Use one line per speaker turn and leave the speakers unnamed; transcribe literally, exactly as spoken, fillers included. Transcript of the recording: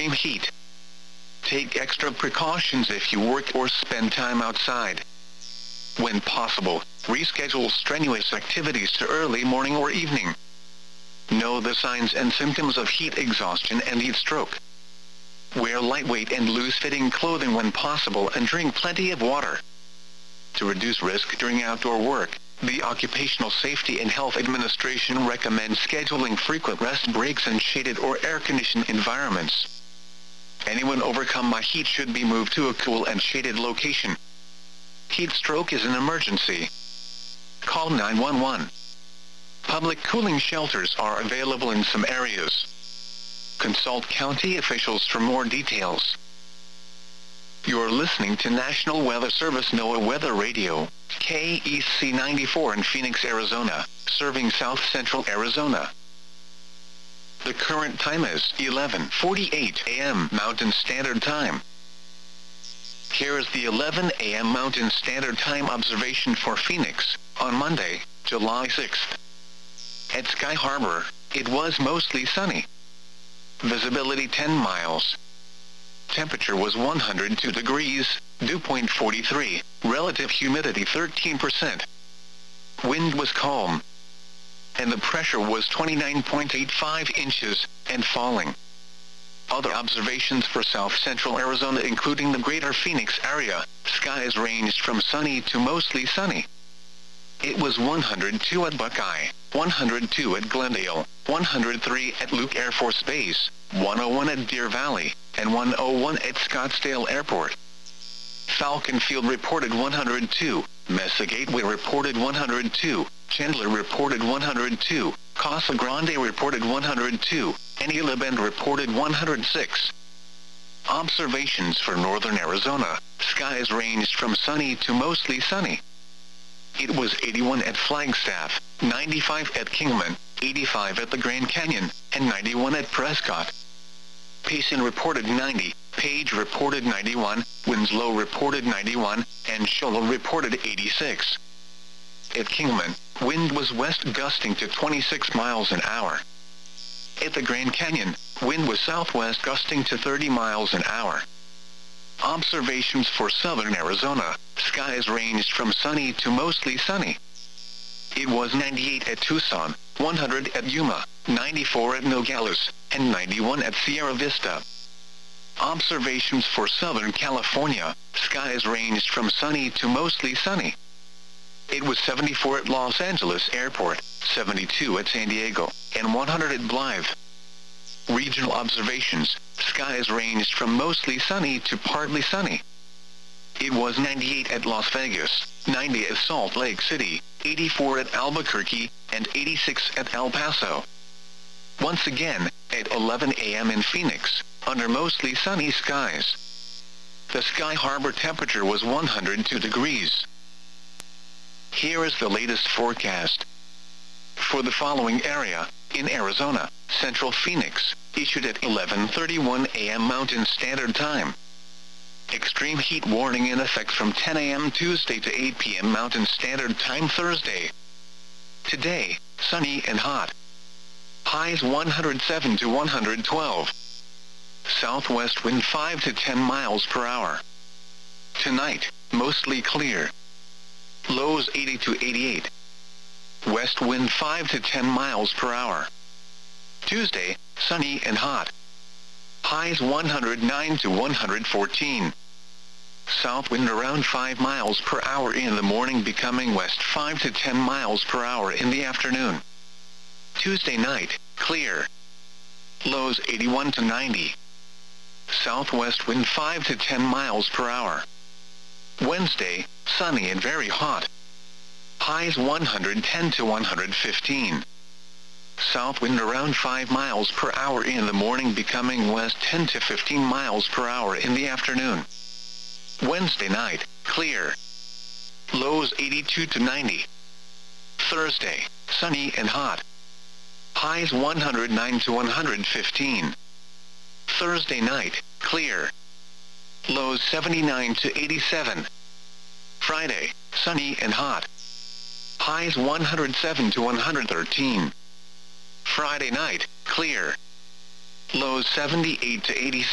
extreme heat. Take extra precautions if you work or spend time outside. When possible, reschedule strenuous activities to early morning or evening. Know the signs and symptoms of heat exhaustion and heat stroke. Wear lightweight and loose-fitting clothing when possible and drink plenty of water. To reduce risk during outdoor work, the Occupational Safety and Health Administration recommends scheduling frequent rest breaks in shaded or air-conditioned environments. Anyone overcome by heat should be moved to a cool and shaded location. Heat stroke is an emergency. Call nine one one. Public cooling shelters are available in some areas. Consult county officials for more details. You're listening to National Weather Service NOAA Weather Radio, K E C ninety-four in Phoenix, Arizona, serving south central Arizona. The current time is eleven forty-eight a m Mountain Standard Time. Here is the eleven a m Mountain Standard Time observation for Phoenix, on Monday, July sixth. At Sky Harbor, it was mostly sunny. Visibility ten miles. Temperature was one hundred two degrees, dew point forty-three, relative humidity thirteen percent. Wind was calm. And the pressure was twenty-nine point eight five inches, and falling. Other observations for south central Arizona including the greater Phoenix area, skies ranged from sunny to mostly sunny. It was one hundred two at Buckeye, one hundred two at Glendale, one hundred three at Luke Air Force Base, one oh one at Deer Valley, and one oh one at Scottsdale Airport. Falcon Field reported one hundred two, Mesa Gateway reported one hundred two, Chandler reported one hundred two, Casa Grande reported one hundred two, and Gila Bend reported one hundred six. Observations for northern Arizona, skies ranged from sunny to mostly sunny. It was eighty-one at Flagstaff, ninety-five at Kingman, eighty-five at the Grand Canyon, and ninety-one at Prescott. Payson reported ninety, Page reported ninety-one, Winslow reported ninety-one, and Shola reported eighty-six. At Kingman, wind was west gusting to twenty-six miles an hour. At the Grand Canyon, wind was southwest gusting to thirty miles an hour. Observations for southern Arizona, skies ranged from sunny to mostly sunny. It was ninety-eight at Tucson, one hundred at Yuma, ninety-four at Nogales, and ninety-one at Sierra Vista. Observations for Southern California, skies ranged from sunny to mostly sunny. It was seventy-four at Los Angeles Airport, seventy-two at San Diego, and one hundred at Blythe. Regional observations, skies ranged from mostly sunny to partly sunny. It was ninety-eight at Las Vegas, ninety at Salt Lake City, eighty-four at Albuquerque, and eighty-six at El Paso. Once again, at eleven a m in Phoenix, under mostly sunny skies. The Sky Harbor temperature was one hundred two degrees. Here is the latest forecast. For the following area, in Arizona, Central Phoenix, issued at eleven thirty-one a m Mountain Standard Time. Extreme heat warning in effect from ten a m Tuesday to eight p m Mountain Standard Time Thursday. Today, sunny and hot. Highs one hundred seven to one hundred twelve. Southwest wind five to ten miles per hour. Tonight, mostly clear. Lows eighty to eighty-eight. West wind five to ten miles per hour. Tuesday, sunny and hot. Highs one hundred nine to one hundred fourteen. South wind around five miles per hour in the morning, becoming west five to ten miles per hour in the afternoon. Tuesday night, clear. Lows eighty-one to ninety. Southwest wind five to ten miles per hour. Wednesday, sunny and very hot. Highs one hundred ten to one hundred fifteen. South wind around five miles per hour in the morning, becoming west ten to fifteen miles per hour in the afternoon. Wednesday night, clear. Lows eighty-two to ninety. Thursday, sunny and hot. Highs one hundred nine to one hundred fifteen. Thursday night, clear. Lows seventy-nine to eighty-seven. Friday, sunny and hot. Highs one hundred seven to one hundred thirteen. Friday night, clear. Lows seventy-eight to eighty-six.